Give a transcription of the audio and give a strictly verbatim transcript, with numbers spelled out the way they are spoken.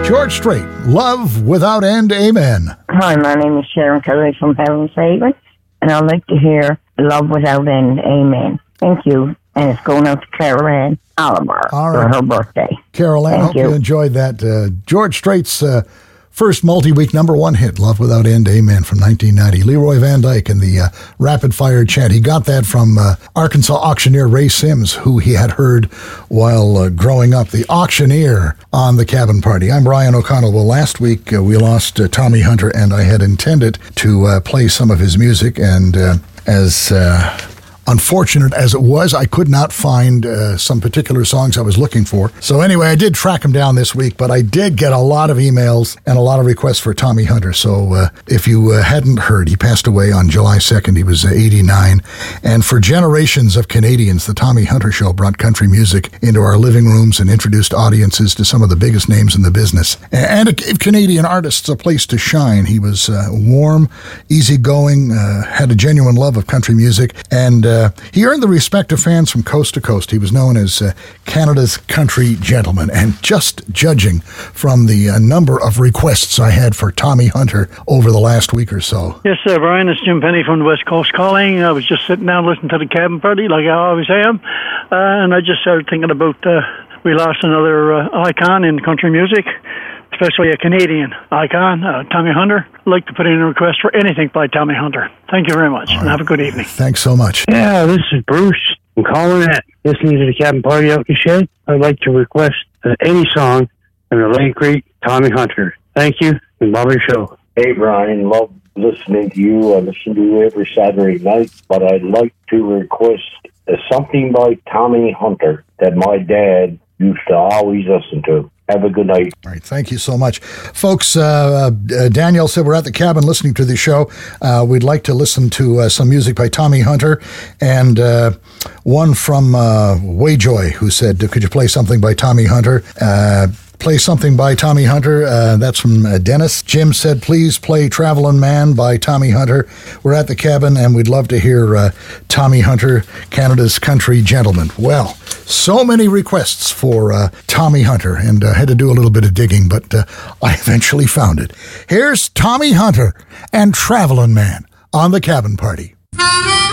George Strait, Love Without End, Amen. Hi, my name is Sharon Kelly from Heaven's Haven, and I'd like to hear Love Without End, Amen. Thank you. And it's going out to Carol Ann Oliver All right. for her birthday. Carol Ann, Thank hope you. you. enjoyed that. Uh, George Strait's uh, first multi-week number one hit, Love Without End, Amen, from nineteen ninety. Leroy Van Dyke and the uh, rapid-fire chant. He got that from uh, Arkansas auctioneer Ray Sims, who he had heard while uh, growing up. The auctioneer on the Cabin Party. I'm Brian O'Connell. Well, last week uh, we lost uh, Tommy Hunter, and I had intended to uh, play some of his music, and uh, as... Uh, Unfortunate as it was, I could not find uh, some particular songs I was looking for. So anyway, I did track him down this week, but I did get a lot of emails and a lot of requests for Tommy Hunter. So uh, if you uh, hadn't heard, he passed away on July second. He was uh, eighty-nine. And for generations of Canadians, the Tommy Hunter Show brought country music into our living rooms and introduced audiences to some of the biggest names in the business. And it gave Canadian artists a place to shine. He was uh, warm, easygoing, uh, had a genuine love of country music, and uh, Uh, he earned the respect of fans from coast to coast. He was known as uh, Canada's country gentleman. And just judging from the uh, number of requests I had for Tommy Hunter over the last week or so. Yes, uh, Brian, it's Jim Penny from the West Coast calling. I was just sitting down listening to the Cabin Party like I always am. Uh, and I just started thinking about uh, we lost another uh, icon in country music, especially a Canadian icon, uh, Tommy Hunter. I'd like to put in a request for anything by Tommy Hunter. Thank you very much, All and right. have a good evening. Thanks so much. Yeah, this is Bruce. I'm calling it. Listening to the Cabin Party out in the shed. I'd like to request uh, any song from the Lake Creek, Tommy Hunter. Thank you, and love your show. Hey, Brian, love listening to you. I listen to you every Saturday night, but I'd like to request uh, something by Tommy Hunter that my dad used to always listen to. Have a good night. All right, thank you so much. Folks, uh, uh, Danielle said we're at the cabin listening to the show. Uh, we'd like to listen to uh, some music by Tommy Hunter, and uh, one from uh, Wayjoy, who said, could you play something by Tommy Hunter? Uh, play something by Tommy Hunter. Uh, that's from uh, Dennis. Jim said, please play Travelin' Man by Tommy Hunter. We're at the cabin, and we'd love to hear uh, Tommy Hunter, Canada's country gentleman. Well, so many requests for uh, Tommy Hunter, and I uh, had to do a little bit of digging, but uh, I eventually found it. Here's Tommy Hunter and Travelin' Man on the Cabin Party.